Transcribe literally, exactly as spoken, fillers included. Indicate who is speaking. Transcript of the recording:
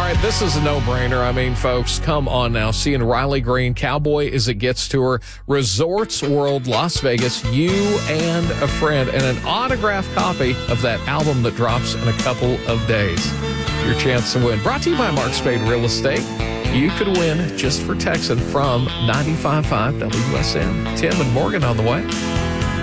Speaker 1: right, this is a no-brainer. I mean, folks, come on now. Seeing Riley Green, Cowboy As It Gets Tour, Resorts World, Las Vegas, you and a friend, and an autographed copy of that album that drops in a couple of days. Your chance to win. Brought to you by Mark Spade Real Estate. You could win just for texting from ninety-five point five W S M. Tim and Morgan on the way.